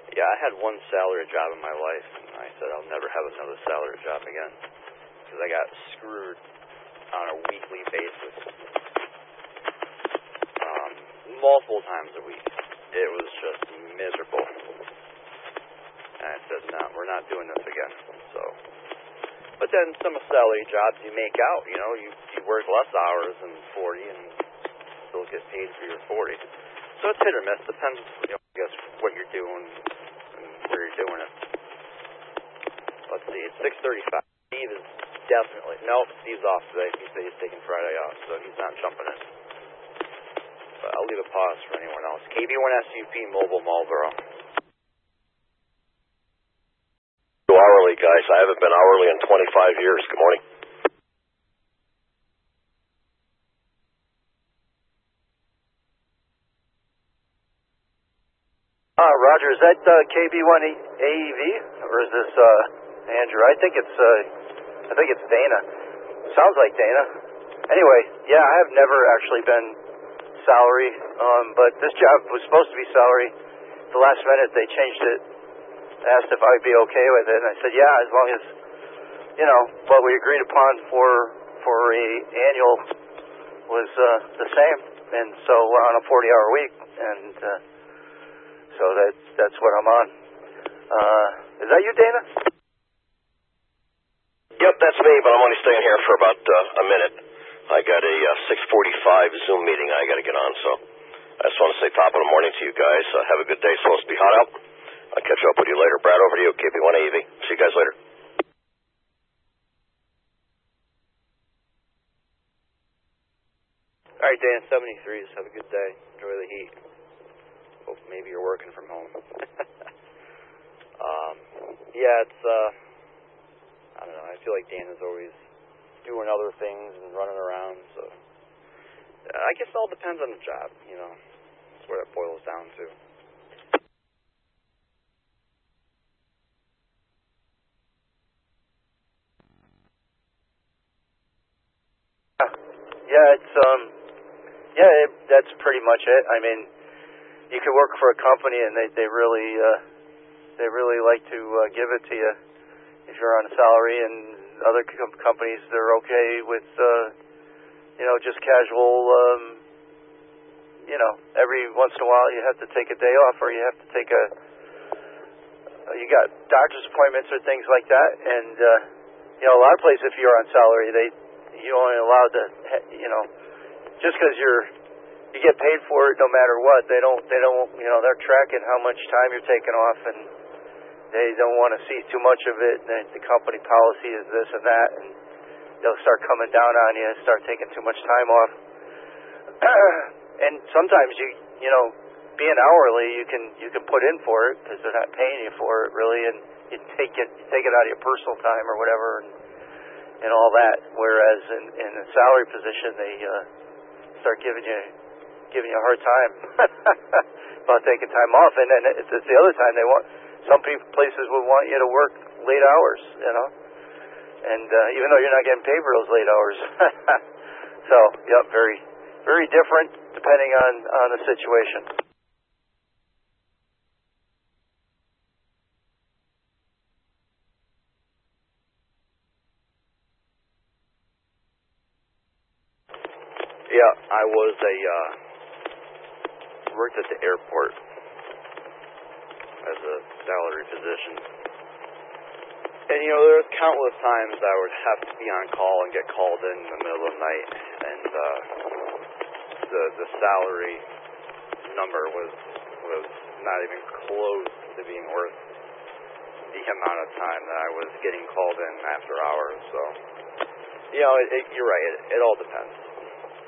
Yeah, I had one salary job in my life, and I said I'll never have another salary job again because I got screwed on a weekly basis, multiple times a week. It was just miserable. And I said, no, we're not doing this again. So, but then some salary jobs you make out, you know, you work less hours than 40 and still get paid for your 40. So it's hit or miss. Depends, you know, I guess, what you're doing and where you're doing it. Let's see, it's 6:35. Steve is definitely, Steve's off today. He said he's taking Friday off, so he's not jumping in. But I'll leave a pause for anyone else. KB1SUP Mobile Marlboro. Hourly, guys. I haven't been hourly in 25 years. Good morning. Roger, is that KB1 AEV or is this Andrew? I think it's Dana. Sounds like Dana. Anyway, yeah, I have never actually been salary, but this job was supposed to be salary. At the last minute, they changed it. Asked if I'd be okay with it, and I said, yeah, as long as, you know, what we agreed upon for a annual was the same, and so we're on a 40-hour week, and so that's what I'm on. Is that you, Dana? Yep, that's me, but I'm only staying here for about a minute. I got a 6:45 Zoom meeting I got to get on, so I just want to say top of the morning to you guys. Have a good day. It's supposed to be hot out. I'll catch up with you later. Brad, over to you, KB1 AEV. See you guys later. All right, Dan, 73s. Have a good day. Enjoy the heat. Hope maybe you're working from home. Yeah, it's, I don't know. I feel like Dan is always doing other things and running around, so I guess it all depends on the job, you know. That's what it boils down to. Yeah, that's pretty much it. I mean, you could work for a company and they really like to give it to you if you're on a salary, and other companies they're okay with you know, just casual, you know, every once in a while you have to take a day off, or you have to take you got doctor's appointments or things like that, and you know, a lot of places if you're on salary you're only allowed to, you know, just because you get paid for it no matter what. They don't, you know, they're tracking how much time you're taking off, and they don't want to see too much of it. And the company policy is this and that, and they'll start coming down on you and start taking too much time off. And sometimes you know, being hourly, you can put in for it because they're not paying you for it really, and you take it out of your personal time or whatever, and all that. Whereas in a salary position, they start giving you a hard time about taking time off, and then it's the other time they want. Some places would want you to work late hours, you know, and even though you're not getting paid for those late hours. So yeah, very, very different depending on the situation. Yeah, I was worked at the airport as a salary position. And, you know, there was countless times I would have to be on call and get called in the middle of the night, and the salary number was not even close to being worth the amount of time that I was getting called in after hours. So, you know, you're right. It all depends.